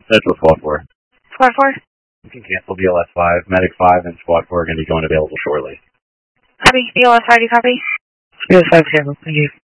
That's what Squad 4. Squad 4? You can cancel BLS 5. Medic 5 and Squad 4 are going to be going available shortly. Copy. BLS 5, do you copy? BLS 5, thank you.